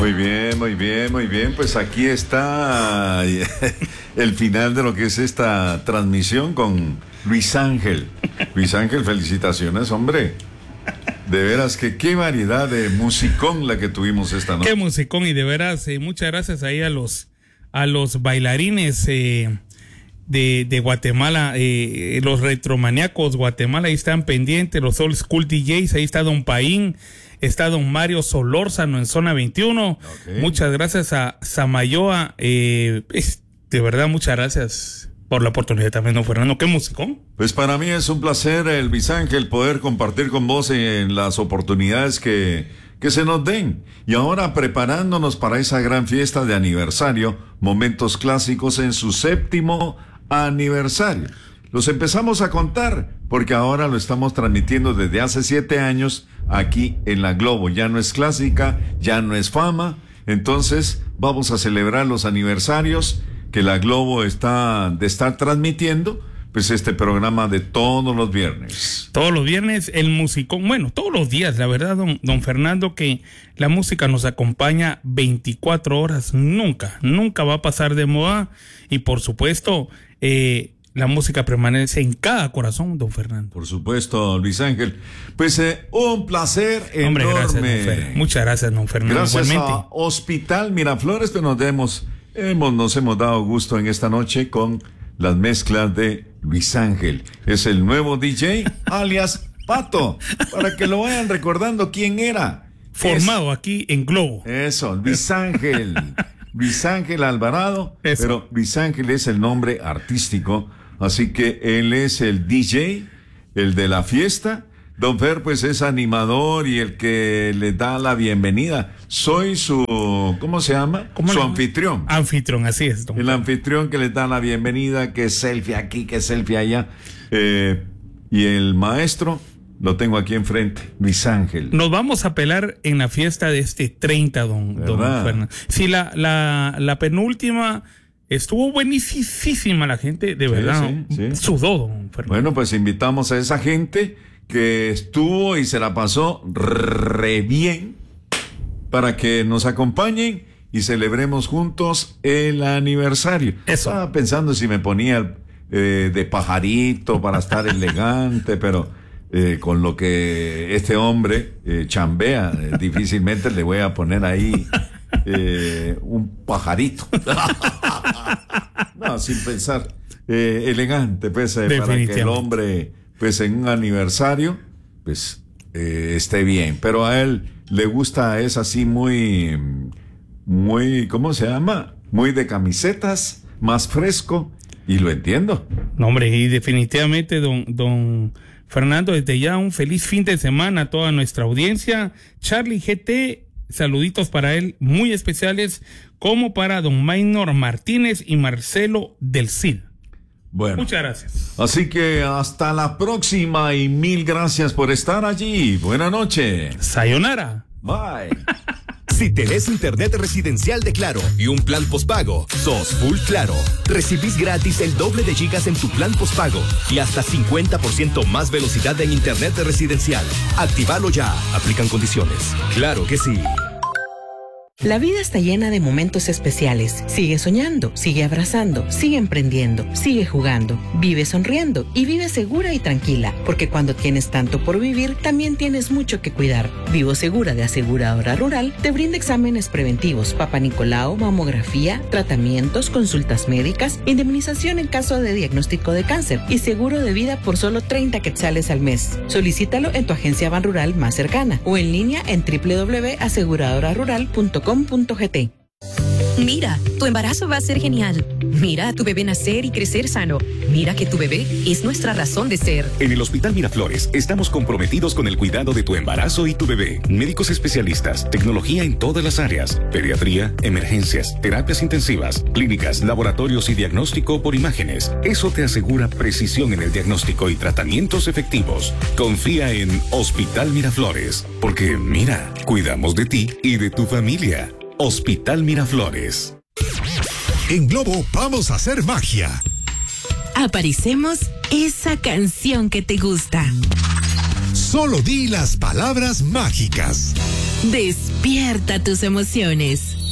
Muy bien, muy bien, muy bien. Pues aquí está el final de lo que es esta transmisión con Luis Ángel. Luis Ángel, felicitaciones, hombre. De veras que qué variedad de musicón la que tuvimos esta noche. Qué musicón, y de veras, muchas gracias ahí a los bailarines de Guatemala, los retromaníacos Guatemala, ahí están pendientes, los Old School DJs, ahí está Don Paín, está Don Mario Solórzano en Zona 21. Okay. Muchas gracias a Samayoa, de verdad, muchas gracias por la oportunidad también, don Fernando. ¿Qué musicón? Pues para mí es un placer, Luis Ángel, poder compartir con vos en las oportunidades que se nos den. Y ahora preparándonos para esa gran fiesta de aniversario, Momentos Clásicos en su 7º aniversario. Los empezamos a contar porque ahora lo estamos transmitiendo desde hace 7 años aquí en la Globo. Ya no es clásica, ya no es fama. Entonces vamos a celebrar los aniversarios que la Globo está de estar transmitiendo, pues este programa de todos los viernes. Todos los viernes el musicón, bueno, todos los días, la verdad, don Fernando, que la música nos acompaña 24 horas, nunca va a pasar de moda, y por supuesto, la música permanece en cada corazón, don Fernando. Por supuesto, Luis Ángel. Pues un placer enorme. Gracias, don Muchas gracias, don Fernando. Gracias igualmente. A Hospital Miraflores, que nos hemos dado gusto en esta noche con las mezclas de Luis Ángel. Es el nuevo DJ, alias Pato, para que lo vayan recordando quién era. Formado aquí en Globo. Eso, Luis Ángel. Luis Ángel Alvarado. Eso. Pero Luis Ángel es el nombre artístico, así que él es el DJ, el de la fiesta. Don Fer, pues es animador y el que le da la bienvenida. Soy su, ¿cómo se llama? Su anfitrión. Anfitrión, así es, don. El anfitrión que le da la bienvenida, que selfie aquí, que selfie allá. Y el maestro lo tengo aquí enfrente, Luis Ángel. Nos vamos a pelar en la fiesta de este 30, don Fernando. Sí, la penúltima estuvo buenísima la gente, de verdad. Sí. Sudó, don Fernando. Bueno, pues invitamos a esa gente que estuvo y se la pasó re bien para que nos acompañen y celebremos juntos el aniversario. Eso. Estaba pensando si me ponía de pajarito para estar elegante, pero con lo que este hombre chambea, difícilmente le voy a poner ahí un pajarito. No, sin pensar. Elegante, pues, para que el hombre, pues, en un aniversario, pues, esté bien. Pero a él le gusta, es así muy, ¿cómo se llama? Muy de camisetas, más fresco, y lo entiendo. No, hombre, y definitivamente, don Fernando, desde ya un feliz fin de semana a toda nuestra audiencia. Charlie GT, saluditos para él muy especiales, como para don Maynor Martínez y Marcelo del Cid. Bueno, muchas gracias. Así que hasta la próxima y mil gracias por estar allí. Buenas noches. Sayonara. Bye. Si tenés internet residencial de Claro y un plan postpago, sos full Claro. Recibís gratis el doble de gigas en tu plan postpago y hasta 50% más velocidad en internet residencial. Actívalo ya. Aplican condiciones. Claro que sí. La vida está llena de momentos especiales. Sigue soñando, sigue abrazando, sigue emprendiendo, sigue jugando, vive sonriendo y vive segura y tranquila, porque cuando tienes tanto por vivir, también tienes mucho que cuidar. Vivo Segura de Aseguradora Rural te brinda exámenes preventivos, Papa Nicolau, mamografía, tratamientos, consultas médicas, indemnización en caso de diagnóstico de cáncer y seguro de vida por solo 30 quetzales al mes. Solicítalo en tu agencia Banrural más cercana o en línea en www.aseguradorarural.com.gt. Mira, tu embarazo va a ser genial. Mira a tu bebé nacer y crecer sano. Mira que tu bebé es nuestra razón de ser. En el Hospital Miraflores estamos comprometidos con el cuidado de tu embarazo y tu bebé. Médicos especialistas, tecnología en todas las áreas, pediatría, emergencias, terapias intensivas, clínicas, laboratorios y diagnóstico por imágenes. Eso te asegura precisión en el diagnóstico y tratamientos efectivos. Confía en Hospital Miraflores, porque mira, cuidamos de ti y de tu familia. Hospital Miraflores. En Globo vamos a hacer magia. Aparecemos esa canción que te gusta. Solo di las palabras mágicas. Despierta tus emociones.